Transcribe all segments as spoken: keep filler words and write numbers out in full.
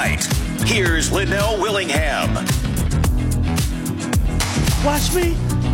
night. Here's Linnell Willingham. Watch me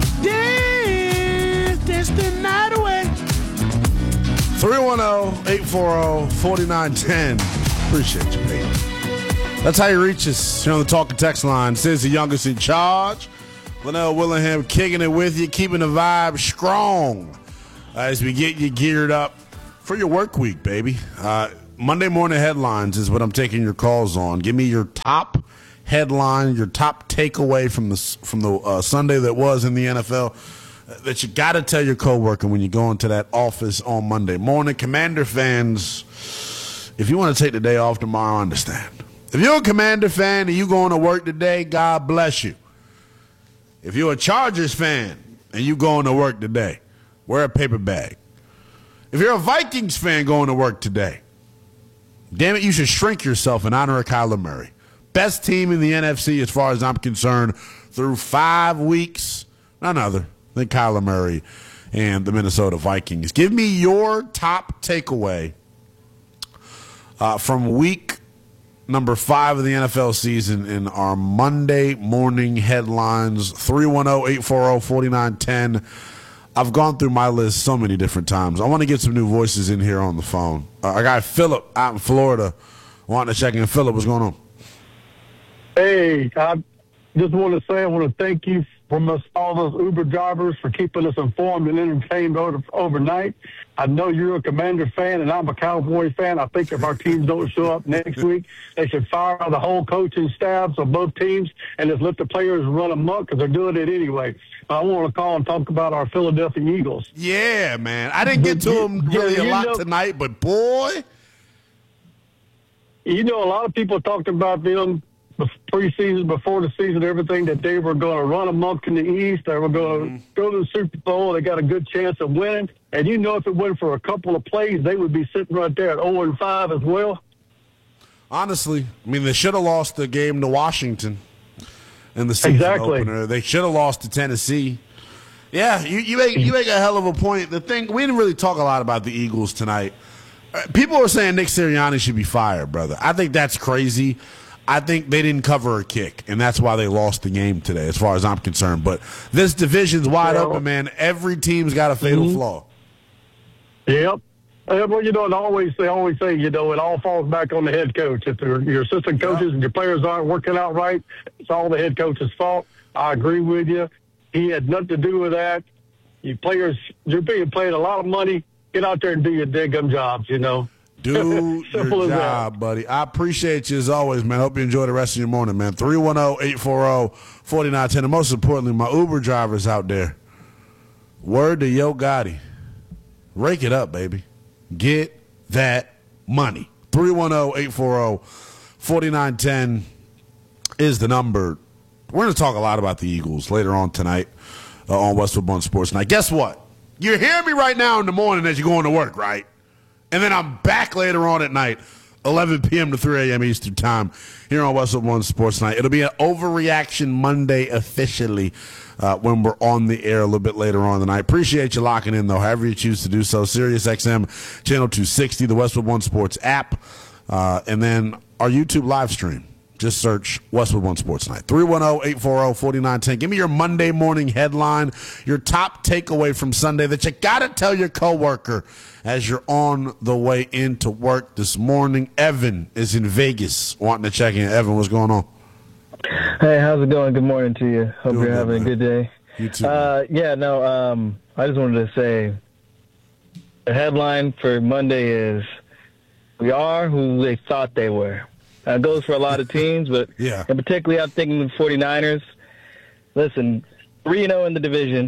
dance, dance the night away. three one zero, eight four zero, four nine one zero. Appreciate you, baby. That's how you reach us here on the Talking Text line. Says the youngest in charge. Linnell Willingham kicking it with you, keeping the vibe strong as we get you geared up for your work week, baby. Uh, Monday morning headlines is what I'm taking your calls on. Give me your top headline, your top takeaway from the from the uh, Sunday that was in the N F L that you got to tell your coworker when you go into that office on Monday morning. Commander fans, if you want to take the day off tomorrow, I understand. If you're a Commander fan and you going to work today, God bless you. If you're a Chargers fan and you going to work today, wear a paper bag. If you're a Vikings fan going to work today, damn it, you should shrink yourself in honor of Kyler Murray. Best team in the N F C as far as I'm concerned through five weeks. None other than Kyler Murray and the Minnesota Vikings. Give me your top takeaway uh, from week number five of the N F L season in our Monday morning headlines. three one zero, eight four zero, four nine one zero. I've gone through my list so many different times. I want to get some new voices in here on the phone. Uh, I got Philip out in Florida wanting to check in. Philip, what's going on? Hey, I just want to say I want to thank you from us, all those Uber drivers, for keeping us informed and entertained over, overnight. I know you're a Commander fan, and I'm a Cowboy fan. I think if our teams don't show up next week, they should fire the whole coaching staffs of both teams and just let the players run amok because they're doing it anyway. I want to call and talk about our Philadelphia Eagles. Yeah, man. I didn't get to them really yeah, a lot know, tonight, but boy. You know, a lot of people talked about them preseason, before the season, everything, that they were going to run amok in the East. They were going to mm-hmm. go to the Super Bowl. They got a good chance of winning. And you know, if it went for a couple of plays, they would be sitting right there at oh and five as well. Honestly, I mean, they should have lost the game to Washington in the season exactly. opener. They should have lost to Tennessee. Yeah, you, you make you make a hell of a point. The thing, we didn't really talk a lot about the Eagles tonight. People were saying Nick Sirianni should be fired, brother. I think that's crazy. I think they didn't cover a kick, and that's why they lost the game today, as far as I'm concerned. But this division's wide yeah. open, man. Every team's got a fatal mm-hmm. flaw. Yep. Uh, well, you know, and always they always say, you know, it all falls back on the head coach. If your assistant coaches yeah. and your players aren't working out right, it's all the head coach's fault. I agree with you. He had nothing to do with that. You players, you're being paid a lot of money. Get out there and do your daggum jobs, you know. Do your job, buddy. I appreciate you as always, man. Hope you enjoy the rest of your morning, man. three one zero, eight four zero, four nine one zero. And most importantly, my Uber drivers out there, word to Yo Gotti. Rake it up, baby. Get that money. three one zero, eight four zero, four nine one zero is the number. We're going to talk a lot about the Eagles later on tonight uh, on Westwood One Sports Night. Guess what? You're hearing me right now in the morning as you're going to work, right? And then I'm back later on at night, eleven p.m. to three a.m. Eastern Time, here on Westwood One Sports Night. It'll be an Overreaction Monday officially uh, when we're on the air a little bit later on tonight. Appreciate you locking in, though, however you choose to do so. Sirius X M, Channel two sixty, the Westwood One Sports app, uh, and then our YouTube live stream. Just search Westwood One Sports Night. three one zero, eight four zero, four nine one zero. Give me your Monday morning headline, your top takeaway from Sunday that you got to tell your coworker as you're on the way into work this morning. Evan is in Vegas wanting to check in. Evan, what's going on? Hey, how's it going? Good morning to you. Hope Doing you're good, having man. a good day. You too. Uh, yeah, no, um, I just wanted to say the headline for Monday is we are who they thought they were. That goes for a lot of teams, but yeah. and particularly I'm thinking the 49ers. Listen, three and oh in the division,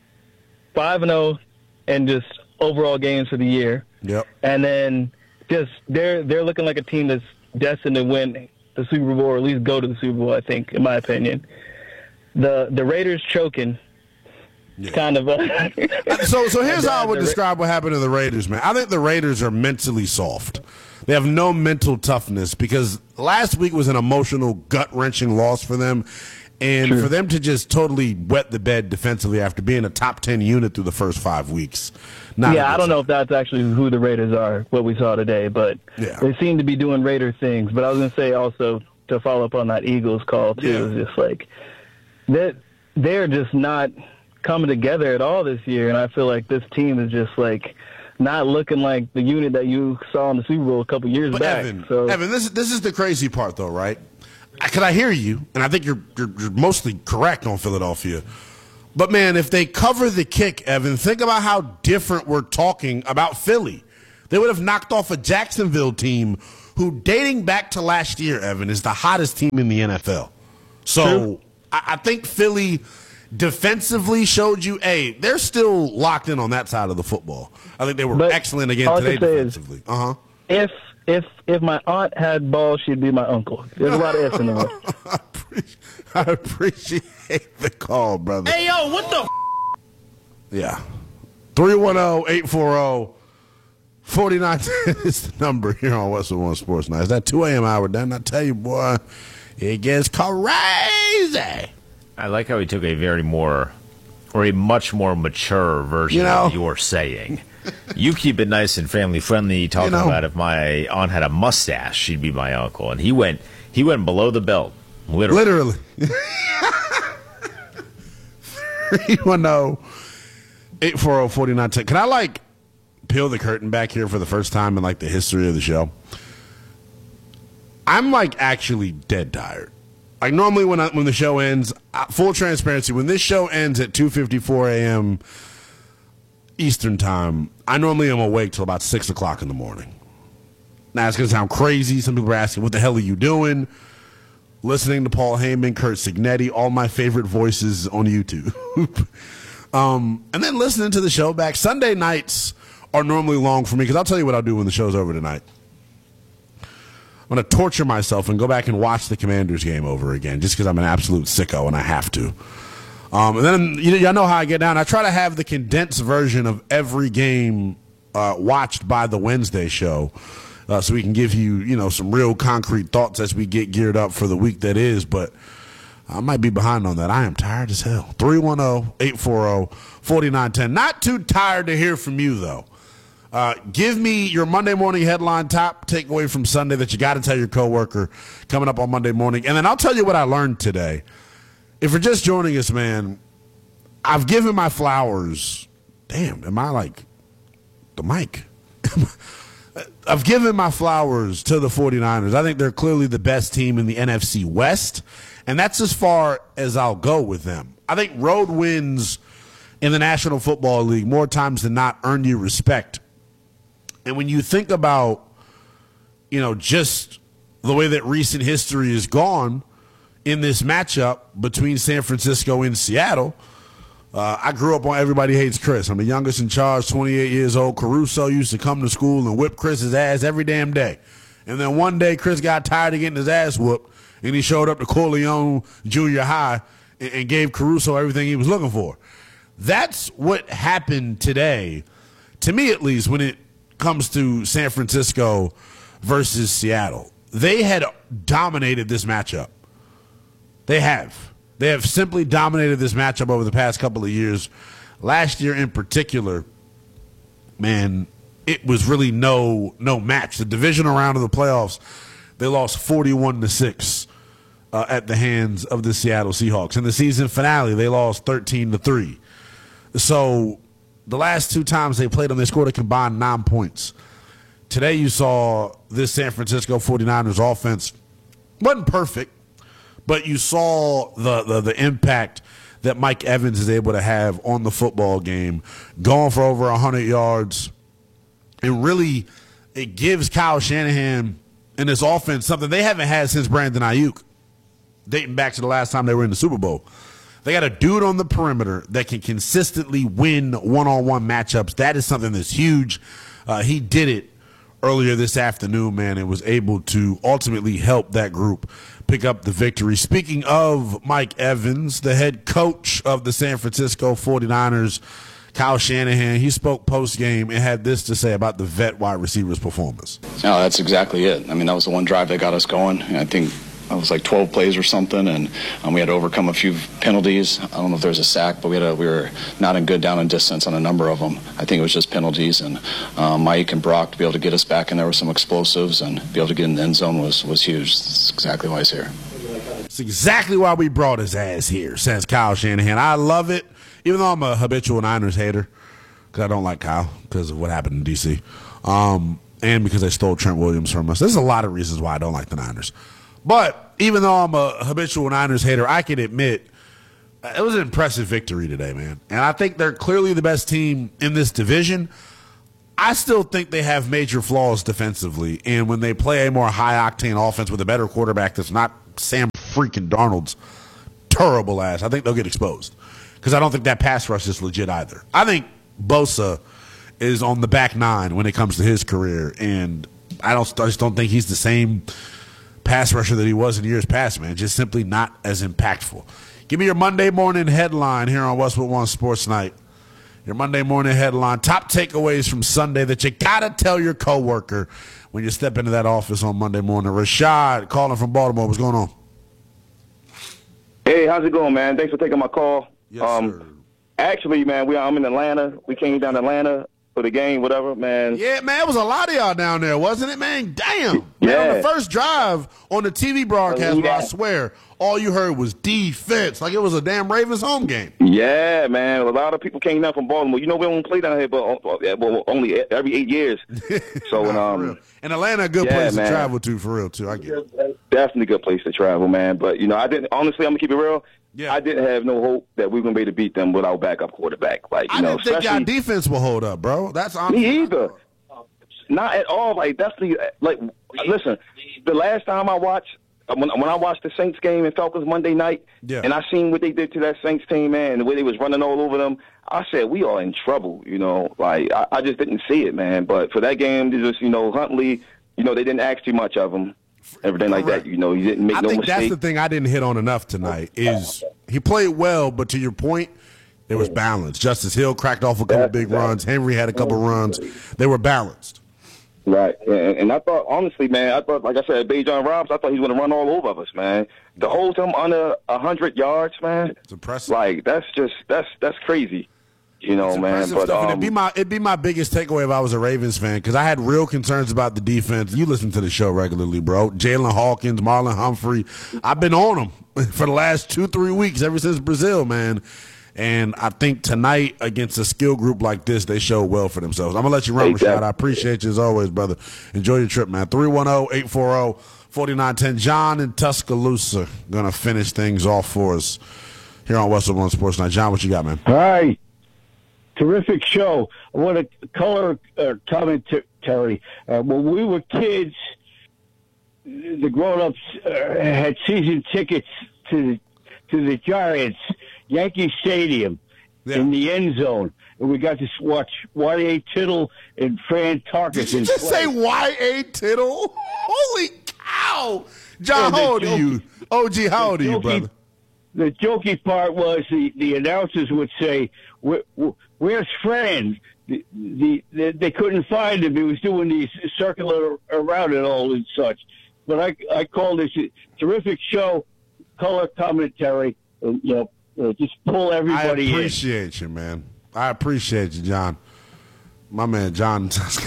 five and oh in just overall games for the year. Yep. And then just they're they're looking like a team that's destined to win the Super Bowl, or at least go to the Super Bowl, I think, in my opinion. The the Raiders choking yeah. kind of uh, So so here's how I would describe what happened to the Raiders, man. I think the Raiders are mentally soft. They have no mental toughness because last week was an emotional, gut-wrenching loss for them. And True. for them to just totally wet the bed defensively after being a top ten unit through the first five weeks. Not yeah, I don't know if that's actually who the Raiders are, what we saw today, but yeah. they seem to be doing Raider things. But I was going to say also, to follow up on that Eagles call, too, Yeah. is just like that they're just not coming together at all this year. And I feel like this team is just like not looking like the unit that you saw in the Super Bowl a couple years But back. Evan, so, Evan, this, this is the crazy part, though, right? Because I hear you, and I think you're, you're you're mostly correct on Philadelphia. But, man, if they cover the kick, Evan, think about how different we're talking about Philly. They would have knocked off a Jacksonville team who, dating back to last year, Evan, is the hottest team in the N F L. So I, I think Philly defensively showed you, hey, they're still locked in on that side of the football. I think they were But excellent again all I today can say is- defensively. Uh-huh. if if if my aunt had balls, she'd be my uncle. There's a lot of ifs in there. I appreciate, I appreciate the call, brother. Hey, yo, what the f-? Yeah. three one zero, eight four zero, four nine one zero is the number here on Westwood One Sports Night. It's that two a.m. hour, Dan. I tell you, boy, it gets crazy. I like how he took a very more, or a much more mature version You know? of your saying. You keep it nice and family friendly, talking You know? about if my aunt had a mustache, she'd be my uncle. And he went, he went below the belt, literally. Literally. three one zero, eight four zero, four nine one zero. Can I, like, peel the curtain back here for the first time in, like, the history of the show? I'm, like, actually dead tired. Like, normally when I, when the show ends, uh, full transparency, when this show ends at two fifty-four a.m. Eastern time, I normally am awake till about six o'clock in the morning. Now, it's going to sound crazy. Some people are asking, what the hell are you doing? Listening to Paul Heyman, Kurt Signetti, all my favorite voices on YouTube. um, and then listening to the show back. Sunday nights are normally long for me because I'll tell you what I'll do when the show's over tonight. I'm going to torture myself and go back and watch the Commanders game over again just because I'm an absolute sicko and I have to. Um, and then, you know, y'all know how I get down. I try to have the condensed version of every game uh, watched by the Wednesday show uh, so we can give you, you know, some real concrete thoughts as we get geared up for the week that is. But I might be behind on that. I am tired as hell. three one zero, eight four zero, four nine one zero. Not too tired to hear from you, though. Uh, give me your Monday morning headline top takeaway from Sunday that you got to tell your coworker coming up on Monday morning. And then I'll tell you what I learned today. If you're just joining us, man, I've given my flowers. Damn, am I like the mic? I've given my flowers to the 49ers. I think they're clearly the best team in the N F C West, and that's as far as I'll go with them. I think road wins in the National Football League more times than not earn you respect. And when you think about, you know, just the way that recent history has gone in this matchup between San Francisco and Seattle, uh, I grew up on Everybody Hates Chris. I'm the youngest in charge, twenty-eight years old. Caruso used to come to school and whip Chris's ass every damn day. And then one day Chris got tired of getting his ass whooped, and he showed up to Corleone Junior High and, and gave Caruso everything he was looking for. That's what happened today, to me at least, when it comes to San Francisco versus Seattle. They had dominated this matchup. They have. They have simply dominated this matchup over the past couple of years. Last year in particular, man, it was really no no match. The divisional round of the playoffs, they lost forty-one to six uh, at the hands of the Seattle Seahawks. In the season finale, they lost thirteen to three. So the last two times they played them, they scored a combined nine points. Today you saw this San Francisco 49ers offense wasn't perfect, but you saw the, the, the impact that Mike Evans is able to have on the football game, going for over one hundred yards. And really, it gives Kyle Shanahan and this offense something they haven't had since Brandon Ayuk, dating back to the last time they were in the Super Bowl. They got a dude on the perimeter that can consistently win one-on-one matchups. That is something that's huge. Uh, he did it earlier this afternoon, man, and was able to ultimately help that group pick up the victory. Speaking of Mike Evans, the head coach of the San Francisco 49ers, Kyle Shanahan, he spoke post-game and had this to say about the vet wide receivers' performance. No, that's exactly it. I mean, that was the one drive that got us going. And I think it was like twelve plays or something, and um, we had to overcome a few penalties. I don't know if there was a sack, but we had a, we were not in good down and distance on a number of them. I think it was just penalties, and um, Mike and Brock to be able to get us back in there with some explosives and be able to get in the end zone was, was huge. That's exactly why he's here. It's exactly why we brought his ass here, says Kyle Shanahan. I love it, even though I'm a habitual Niners hater, because I don't like Kyle because of what happened in D C, um, and because they stole Trent Williams from us. There's a lot of reasons why I don't like the Niners. But even though I'm a habitual Niners hater, I can admit it was an impressive victory today, man. And I think they're clearly the best team in this division. I still think they have major flaws defensively, and when they play a more high-octane offense with a better quarterback that's not Sam freaking Darnold's terrible ass, I think they'll get exposed because I don't think that pass rush is legit either. I think Bosa is on the back nine when it comes to his career, and I don't. I just don't think he's the same pass rusher that he was in years past, man. Just simply not as impactful. Give me your Monday morning headline here on Westwood One Sports Night. Your Monday morning headline, top takeaways from Sunday that you got to tell your coworker when you step into that office on Monday morning. Rashad calling from Baltimore. What's going on? Hey, how's it going, man? Thanks for taking my call. Yes, um, sir. Actually, man, we I'm in Atlanta. We came down to Atlanta for the game, whatever, man. Yeah, man, it was a lot of y'all down there, wasn't it, man? Damn. Man, Yeah. on the first drive on the T V broadcast, Yeah. I swear, all you heard was defense. Like it was a damn Ravens home game. Yeah, man. A lot of people came down from Baltimore. You know, we don't play down here, but uh, yeah, well, only every eight years. So, Nah, for um, real. And Atlanta, a good yeah, place man. to travel to, for real, too. I get it. definitely a good place to travel, man. But, you know, I didn't, honestly, I'm going to keep it real. Yeah. I didn't have no hope that we were going to be able to beat them without backup quarterback. Like, you I know, didn't think especially our defense will hold up, bro. That's honestly. me either. Not at all. Like, that's the, like, listen, the last time I watched, when, when I watched the Saints game in Falcons Monday night, Yeah. and I seen what they did to that Saints team, man, and the way they was running all over them, I said, we are in trouble, you know. Like, I, I just didn't see it, man. But for that game, they just, you know, Huntley, you know, they didn't ask too much of him. Everything like Correct. that, you know, he didn't make I no think mistake. that's the thing I didn't hit on enough tonight is he played well, but to your point, there was balance. Justice Hill cracked off a couple That's big exactly. runs. Henry had a couple runs. They were balanced. Right, and, and I thought, honestly, man, I thought, like I said, Bajon Robs, I thought he was going to run all over us, man. To hold him under a hundred yards, man, It's impressive. like that's just that's that's crazy, you know, It's man. impressive But stuff, and um, it'd be my it'd be my biggest takeaway if I was a Ravens fan because I had real concerns about the defense. You listen to the show regularly, bro. Jalen Hawkins, Marlon Humphrey. I've been on them for the last two three weeks ever since Brazil, man. And I think tonight against a skill group like this, they showed well for themselves. I'm gonna let you run, Exactly. Rashad. I appreciate you as always, brother. Enjoy your trip, man. three one zero, eight four zero, four nine one zero. John in Tuscaloosa gonna finish things off for us here on Westwood One Sports Night. John, what you got, man? Hi. Terrific show. I want a color uh, commentary. Uh, when we were kids, the grown-ups uh, had season tickets to the, to the Giants, Yankee Stadium, Yeah. in the end zone. And we got to watch Y A. Tittle and Fran Tarkenton Did you just play. say Y A. Tittle? Holy cow! John, Yeah, how old the are you? jokey- O G, how old are you, jokey- brother? The jokey part was the, the announcers would say, Where, where's Fran? The, the, the, they couldn't find him. He was doing these circular around and all and such. But I, I call this a terrific show, color commentary, and, you know, uh, just pull I everybody in. appreciate you, man. I appreciate you, John. My man, John.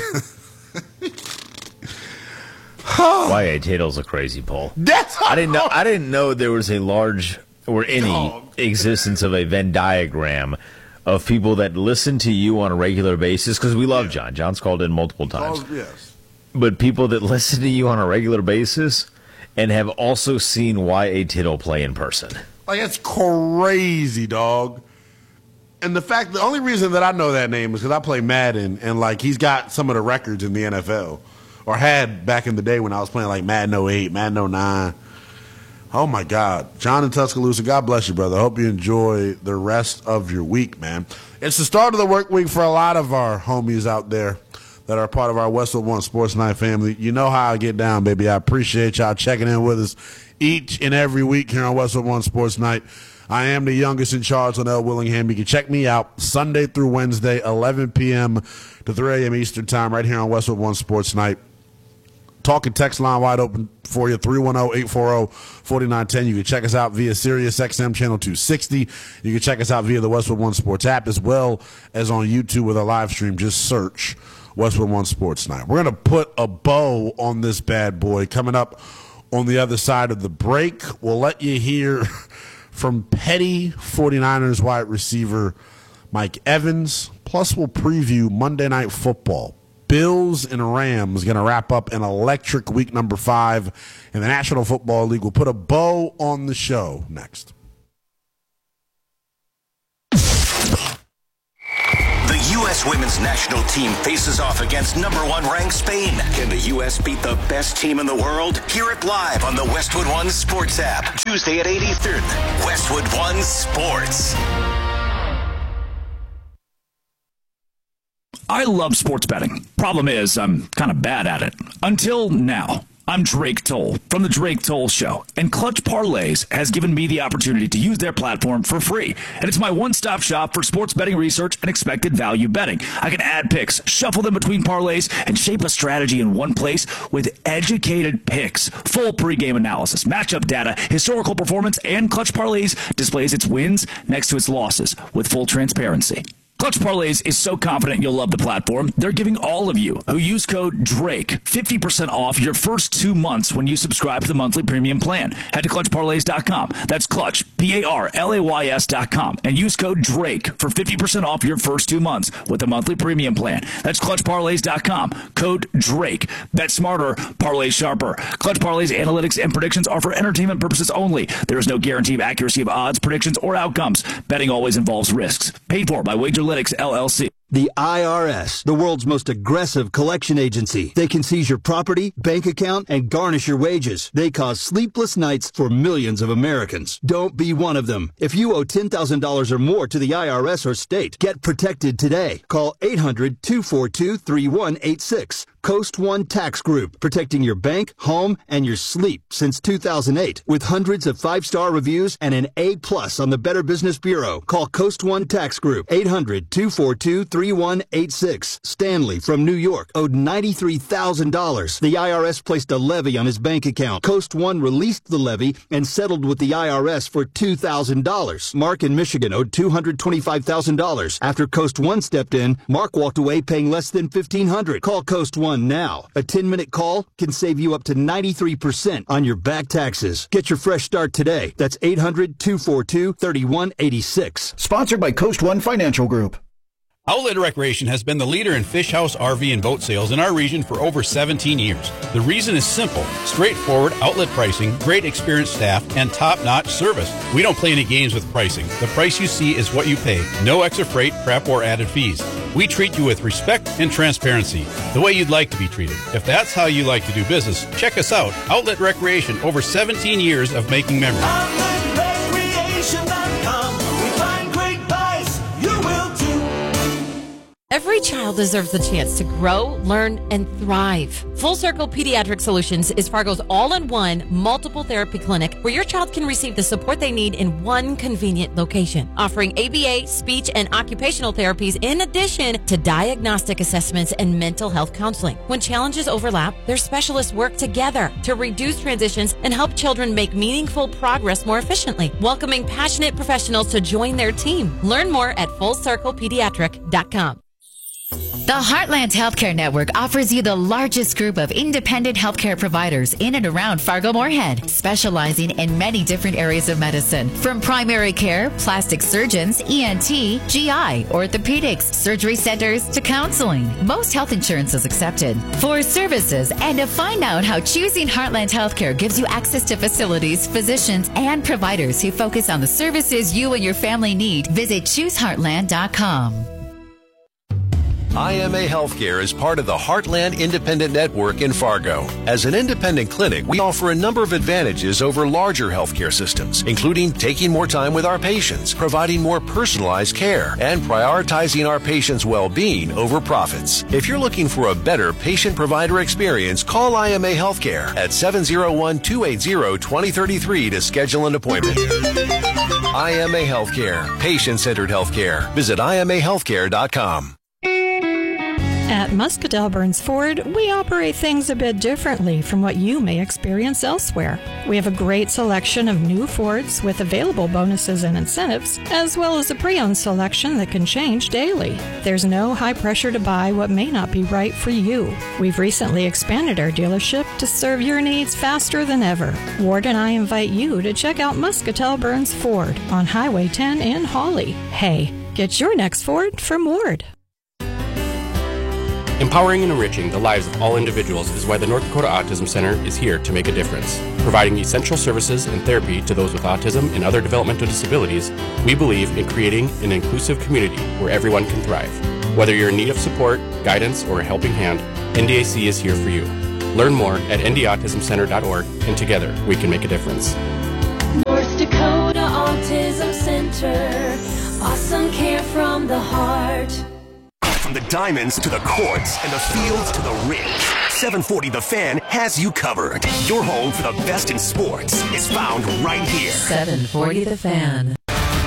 Y A. Tittle's a crazy Paul. That's I didn't know. I didn't know there was a large or any Dog. existence of a Venn diagram of people that listen to you on a regular basis. Because we love John. John's called in multiple times. Oh, yes. But people that listen to you on a regular basis and have also seen Y A. Tittle play in person. Like, it's crazy, dog. And the fact, the only reason that I know that name is because I play Madden, and, like, he's got some of the records in the N F L. Or had back in the day when I was playing, like, Madden oh eight, Madden oh nine. Oh, my God. John in Tuscaloosa, God bless you, brother. I hope you enjoy the rest of your week, man. It's the start of the work week for a lot of our homies out there that are part of our Westwood One Sports Night family. You know how I get down, baby. I appreciate y'all checking in with us each and every week here on Westwood One Sports Night. I am the youngest in charge, Linnell Willingham. You can check me out Sunday through Wednesday, eleven p.m. to three a.m. Eastern Time, right here on Westwood One Sports Night. Talking text line wide open for you, three one zero, eight four zero, four nine one zero. You can check us out via Sirius X M channel two sixty. You can check us out via the Westwood One Sports app as well as on YouTube with our live stream. Just search Westwood One Sports Night. We're going to put a bow on this bad boy. Coming up on the other side of the break, we'll let you hear from petty 49ers wide receiver Mike Evans. Plus, we'll preview Monday Night Football. Bills and Rams going to wrap up an electric week number five in the National Football League. We'll put a bow on the show next. The U S women's national team faces off against number one ranked Spain. Can the U S beat the best team in the world? Hear it live on the Westwood One Sports app. Tuesday at eight Eastern. Westwood One Sports. I love sports betting. Problem is, I'm kind of bad at it. Until now. I'm Drake Toll from The Drake Toll Show, and Clutch Parlays has given me the opportunity to use their platform for free. And it's my one-stop shop for sports betting research and expected value betting. I can add picks, shuffle them between parlays, and shape a strategy in one place with educated picks, full pregame analysis, matchup data, historical performance, and Clutch Parlays displays its wins next to its losses with full transparency. Clutch Parlays is so confident you'll love the platform, they're giving all of you who use code DRAKE fifty percent off your first two months when you subscribe to the monthly premium plan. Head to clutch parlays dot com. That's Clutch, P A R L A Y S dot com, and use code DRAKE for fifty percent off your first two months with the monthly premium plan. That's clutch parlays dot com. Code DRAKE. Bet smarter, parlay sharper. Clutch Parlays analytics and predictions are for entertainment purposes only. There is no guarantee of accuracy of odds, predictions, or outcomes. Betting always involves risks. Paid for by Wager Analytics, L L C. The I R S, the world's most aggressive collection agency. They can seize your property, bank account, and garnish your wages. They cause sleepless nights for millions of Americans. Don't be one of them. If you owe ten thousand dollars or more to the I R S or state, get protected today. Call eight hundred, two four two, three one eight six. Coast One Tax Group, protecting your bank, home, and your sleep since two thousand eight. With hundreds of five-star reviews and an A plus on the Better Business Bureau. Call Coast One Tax Group, eight hundred, two four two, three one eight six. Stanley from New York owed ninety-three thousand dollars. The I R S placed a levy on his bank account. Coast One released the levy and settled with the I R S for two thousand dollars. Mark in Michigan owed two hundred twenty-five thousand dollars. After Coast One stepped in, Mark walked away paying less than fifteen hundred dollars. Call Coast One now. A ten-minute call can save you up to ninety-three percent on your back taxes. Get your fresh start today. That's eight hundred, two four two, three one eight six. Sponsored by Coast One Financial Group. Outlet Recreation has been the leader in fish house, R V, and boat sales in our region for over seventeen years. The reason is simple. Straightforward outlet pricing, great experienced staff, and top-notch service. We don't play any games with pricing. The price you see is what you pay. No extra freight, prep, or added fees. We treat you with respect and transparency, the way you'd like to be treated. If that's how you like to do business, check us out. Outlet Recreation, over seventeen years of making memories. outlet recreation dot com. We find great buys. You will too. Every child deserves the chance to grow, learn, and thrive. Full Circle Pediatric Solutions is Fargo's all-in-one multiple therapy clinic where your child can receive the support they need in one convenient location, offering A B A, speech, and occupational therapies in addition to diagnostic assessments and mental health counseling. When challenges overlap, their specialists work together to reduce transitions and help children make meaningful progress more efficiently, welcoming passionate professionals to join their team. Learn more at full circle pediatric dot com. The Heartland Healthcare Network offers you the largest group of independent healthcare providers in and around Fargo-Moorhead, specializing in many different areas of medicine, from primary care, plastic surgeons, E N T, G I, orthopedics, surgery centers, to counseling. Most health insurance is accepted. For services and to find out how choosing Heartland Healthcare gives you access to facilities, physicians, and providers who focus on the services you and your family need, visit choose heartland dot com. I M A Healthcare is part of the Heartland Independent Network in Fargo. As an independent clinic, we offer a number of advantages over larger healthcare systems, including taking more time with our patients, providing more personalized care, and prioritizing our patients' well-being over profits. If you're looking for a better patient-provider experience, call I M A Healthcare at seven oh one, two eight zero, two oh three three to schedule an appointment. I M A Healthcare, patient-centered healthcare. Visit I M A healthcare dot com. At Muscatell Burns Ford, we operate things a bit differently from what you may experience elsewhere. We have a great selection of new Fords with available bonuses and incentives, as well as a pre-owned selection that can change daily. There's no high pressure to buy what may not be right for you. We've recently expanded our dealership to serve your needs faster than ever. Ward and I invite you to check out Muscatell Burns Ford on Highway ten in Hawley. Hey, get your next Ford from Ward. Empowering and enriching the lives of all individuals is why the North Dakota Autism Center is here to make a difference. Providing essential services and therapy to those with autism and other developmental disabilities, we believe in creating an inclusive community where everyone can thrive. Whether you're in need of support, guidance, or a helping hand, N D A C is here for you. Learn more at n d autism center dot org, and together we can make a difference. North Dakota Autism Center, awesome care from the heart. From the diamonds to the courts and the fields to the ridge, seven forty The Fan has you covered. Your home for the best in sports is found right here. seven forty The Fan.